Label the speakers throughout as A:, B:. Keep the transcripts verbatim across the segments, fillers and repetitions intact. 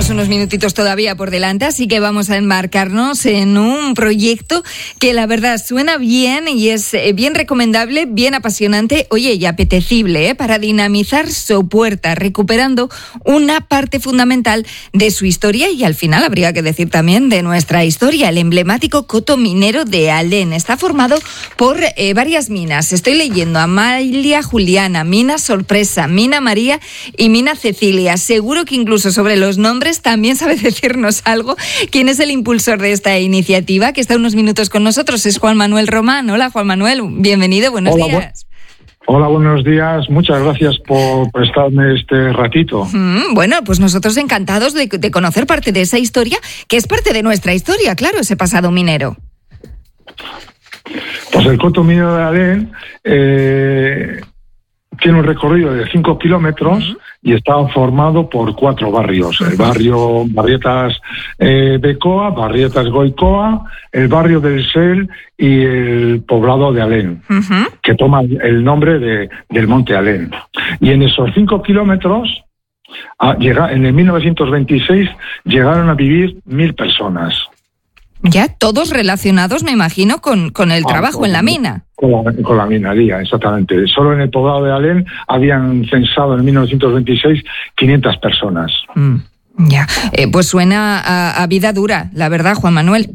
A: Tenemos unos minutitos todavía por delante, así que vamos a embarcarnos en un proyecto que la verdad suena bien y es bien recomendable, bien apasionante, oye, y apetecible, ¿eh? Para dinamizar Sopuerta, recuperando una parte fundamental de su historia y al final habría que decir también de nuestra historia. El emblemático coto minero de Alén está formado por eh, varias minas. Estoy leyendo Amalia Juliana, Mina Sorpresa, Mina María y Mina Cecilia. Seguro que incluso sobre los nombres también sabe decirnos algo. ¿Quién es el impulsor de esta iniciativa? Que está unos minutos con nosotros, es Juan Manuel Román. Hola, Juan Manuel, bienvenido, buenos
B: Hola,
A: días.
B: Bu- Hola, buenos días. Muchas gracias por prestarme este ratito.
A: Mm, bueno, pues nosotros encantados de, de conocer parte de esa historia, que es parte de nuestra historia, claro, ese pasado minero.
B: Pues el coto minero de Alén eh, tiene un recorrido de cinco kilómetros uh-huh. y está formado por cuatro barrios. El barrio Barrietas eh, Becoa, Barrietas Goicoa, el barrio del Sel y el poblado de Alén, uh-huh. que toma el nombre de, del monte Alén. Y en esos cinco kilómetros, a, llega, en el mil novecientos veintiséis, llegaron a vivir mil personas.
A: Ya, todos relacionados, me imagino, con, con el ah, trabajo con, en la mina.
B: Con la, con la minería, exactamente. Solo en el poblado de Alén habían censado en mil novecientos veintiséis quinientas personas.
A: Mm, ya, eh, pues suena a, a vida dura, la verdad, Juan Manuel.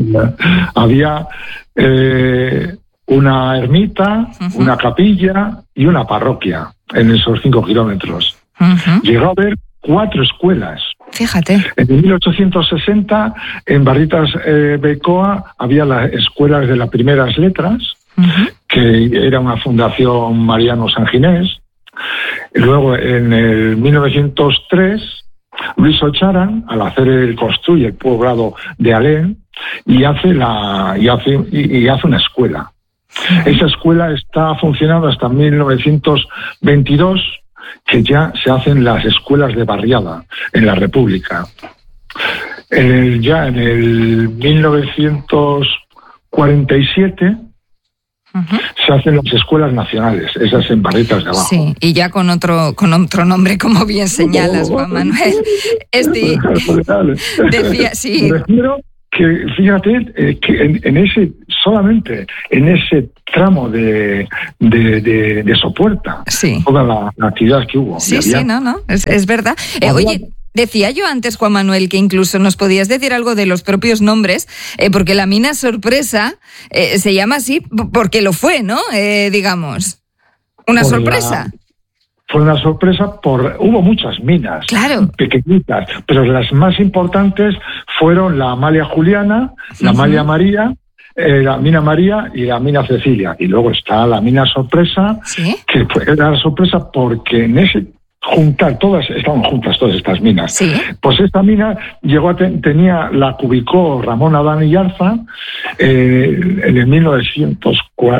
B: Había eh, una ermita, uh-huh. una capilla y una parroquia en esos cinco kilómetros. Uh-huh. Llegó a haber cuatro escuelas.
A: Fíjate.
B: En mil ochocientos sesenta, en Barrietas eh, Becoa, había las escuelas de las primeras letras, uh-huh. que era una fundación Mariano Sanginés. Luego, en el mil novecientos tres, Luis Ocharan, al hacer el construye el poblado de Alén, y hace la y hace y, y hace una escuela. Uh-huh. Esa escuela está funcionando hasta mil novecientos veintidós, que ya se hacen las escuelas de barriada en la República. En el, ya en el mil novecientos cuarenta y siete uh-huh. se hacen las escuelas nacionales, esas en Barrietas de abajo.
A: Sí, y ya con otro con otro nombre, como bien señalas, Juan Manuel. Este, decía, sí.
B: Prefiero que, fíjate, eh, que en, en ese, solamente en ese tramo de, de, de, de Sopuerta,
A: sí.
B: toda la, la actividad que hubo.
A: Sí, sí, no, no, es, es verdad. Eh, oye, decía yo antes, Juan Manuel, que incluso nos podías decir algo de los propios nombres, eh, porque la mina Sorpresa eh, se llama así porque lo fue, ¿no? Eh, digamos, una
B: por
A: sorpresa.
B: La... Fue una sorpresa, por hubo muchas minas,
A: claro.
B: pequeñitas, pero las más importantes fueron la Amalia Juliana, la uh-huh. Amalia María, eh, la Mina María y la Mina Cecilia. Y luego está la Mina Sorpresa,
A: ¿sí?
B: que fue, era la sorpresa porque en ese juntar, todas estaban juntas todas estas minas.
A: ¿Sí?
B: Pues esta mina llegó a ten, tenía, la cubicó Ramón Adán Yarza eh, en el mil novecientos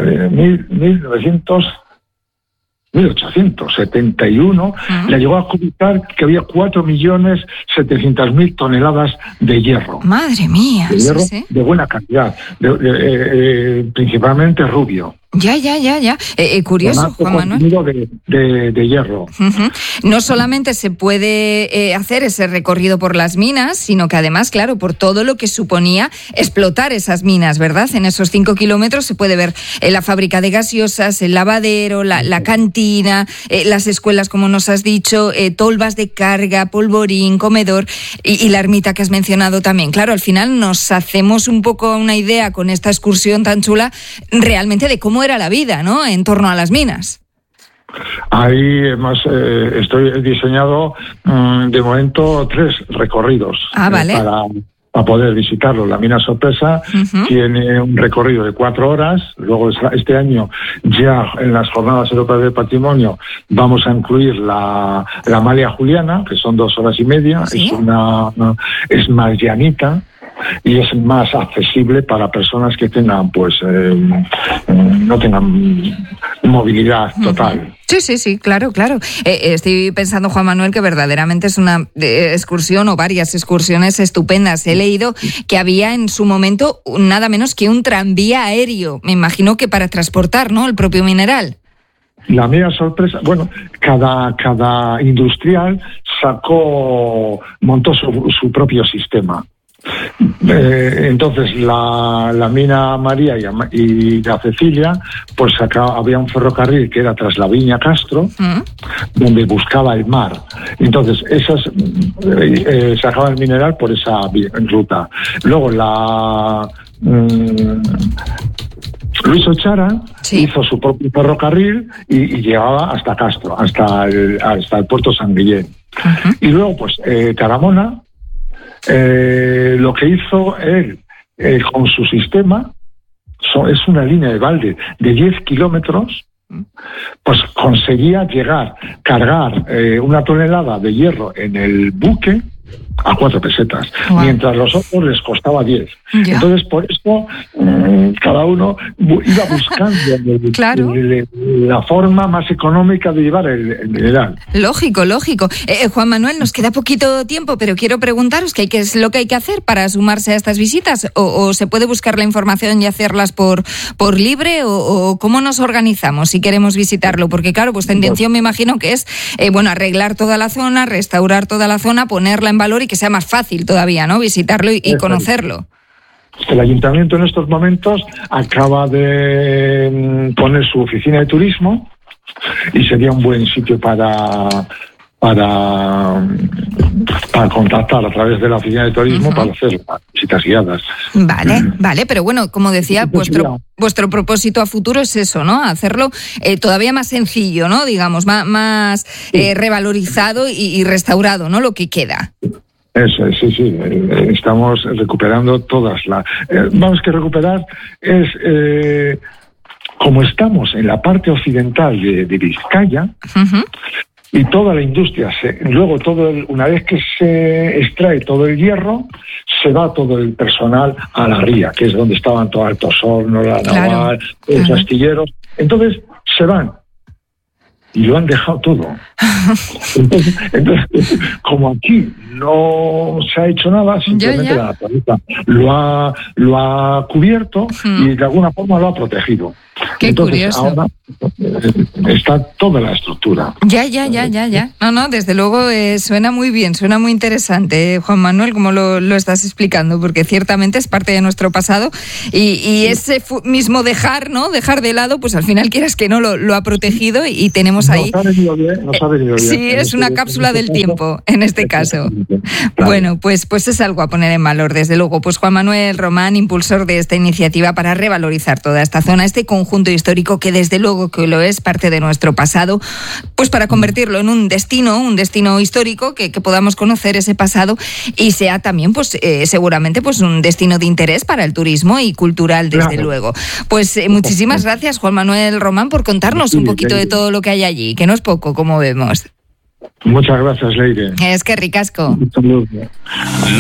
B: mil ochocientos setenta y uno, uh-huh. le llegó a cubicar que había cuatro millones setecientas mil toneladas de hierro.
A: Madre mía.
B: De hierro
A: sí, sí.
B: de buena calidad, de, de, eh, principalmente rubio.
A: Ya, ya, ya, ya. Eh, eh, curioso, Juan Manuel.
B: De, de, de hierro.
A: Uh-huh. No solamente se puede eh, hacer ese recorrido por las minas, sino que además, claro, por todo lo que suponía explotar esas minas, ¿verdad? En esos cinco kilómetros se puede ver eh, la fábrica de gaseosas, el lavadero, la, la cantina, eh, las escuelas, como nos has dicho, eh, tolvas de carga, polvorín, comedor y, y la ermita que has mencionado también. Claro, al final nos hacemos un poco una idea con esta excursión tan chula realmente de cómo era la vida, ¿no?, en torno a las minas.
B: Ahí hemos, eh, estoy diseñado mmm, de momento tres recorridos
A: ah, vale.
B: eh, para, para poder visitarlo. La Mina Sorpresa uh-huh. tiene un recorrido de cuatro horas. Luego este año ya en las Jornadas Europeas del Patrimonio vamos a incluir la, la Amalia Juliana, que son dos horas y media.
A: ¿Sí?
B: Es una, una es más llanita y es más accesible para personas que tengan, pues, eh, no tengan movilidad total.
A: Sí, sí, sí, claro, claro. Eh, estoy pensando, Juan Manuel, que verdaderamente es una eh, excursión o varias excursiones estupendas. He leído que había en su momento nada menos que un tranvía aéreo, me imagino que para transportar, ¿no?, el propio mineral.
B: La mía sorpresa, bueno, cada, cada industrial sacó, montó su, su propio sistema. Eh, entonces la, la mina María y, y la Cecilia, pues acá había un ferrocarril que era tras la Viña Castro, ¿Mm? donde buscaba el mar. Entonces esas eh, eh, sacaba el mineral por esa ruta. Luego la mmm, Luis Ochara sí. hizo su propio ferrocarril y, y llegaba hasta Castro, hasta el, hasta el puerto San Guillén. Uh-huh. Y luego pues eh, Taramona, Eh, lo que hizo él eh, con su sistema so, es una línea de balde de diez kilómetros, pues conseguía llegar, cargar eh, una tonelada de hierro en el buque a cuatro pesetas, wow. mientras los otros les costaba diez. Ya. Entonces, por eso, eh, cada uno bu- iba buscando el,
A: claro.
B: el, el, la forma más económica de llevar el, el mineral.
A: Lógico, lógico. Eh, Juan Manuel, nos queda poquito tiempo, pero quiero preguntaros qué es lo que hay que hacer para sumarse a estas visitas, o, o se puede buscar la información y hacerlas por, por libre, o, o cómo nos organizamos si queremos visitarlo, porque claro, vuestra intención me imagino que es, eh, bueno, arreglar toda la zona, restaurar toda la zona, ponerla en valor y que sea más fácil todavía, ¿no? Visitarlo y, y conocerlo.
B: El ayuntamiento en estos momentos acaba de poner su oficina de turismo y sería un buen sitio para para para contactar a través de la oficina de turismo uh-huh. para hacer visitas guiadas.
A: Vale, vale, pero bueno, como decía, vuestro vuestro propósito a futuro es eso, ¿no? Hacerlo eh, todavía más sencillo, ¿no? Digamos, más, más eh, revalorizado y, y restaurado, ¿no? Lo que queda.
B: Eso, sí, sí, estamos recuperando todas las... Eh, vamos que recuperar es, eh, como estamos en la parte occidental de, de Vizcaya, uh-huh. y toda la industria, se, luego todo el, una vez que se extrae todo el hierro, se va todo el personal a la ría, que es donde estaban todos Altos Hornos, la Naval, claro. los uh-huh. astilleros. Entonces se van. Y lo han dejado todo. Entonces, entonces, como aquí no se ha hecho nada, simplemente ya, ya. la naturaleza lo ha, lo ha cubierto hmm. y de alguna forma lo ha protegido.
A: Qué
B: entonces,
A: curioso.
B: Ahora está toda la estructura.
A: Ya, ya, ya, ya, ya. No, no, desde luego eh, suena muy bien, suena muy interesante, eh, Juan Manuel, como lo, lo estás explicando, porque ciertamente es parte de nuestro pasado y, y ese fu- mismo dejar, ¿no? Dejar de lado, pues al final quieras que no, lo, lo ha protegido y, y tenemos ahí...
B: Nos ha venido bien, nos ha venido bien.
A: Sí, es una cápsula del tiempo, en este caso. Claro. Bueno, pues, pues es algo a poner en valor, desde luego. Pues Juan Manuel Román, impulsor de esta iniciativa para revalorizar toda esta zona, este conjunto histórico que desde luego que lo es, parte de nuestro pasado, pues para convertirlo en un destino, un destino histórico, que, que podamos conocer ese pasado y sea también, pues eh, seguramente, pues un destino de interés para el turismo y cultural, desde claro. luego. Pues eh, muchísimas gracias, Juan Manuel Román, por contarnos sí, un poquito Leire. de todo lo que hay allí, que no es poco, como vemos.
B: Muchas gracias, Leire.
A: Es que ricasco.